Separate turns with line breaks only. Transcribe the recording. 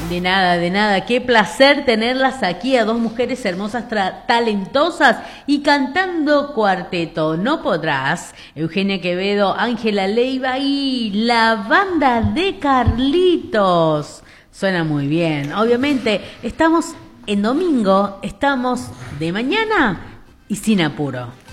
De nada. Qué placer tenerlas aquí a dos mujeres hermosas, talentosas y cantando cuarteto. No podrás. Eugenia Quevedo, Ángela Leiva y la banda de Carlitos. Suena muy bien. Obviamente, estamos en domingo, estamos de mañana y sin apuro.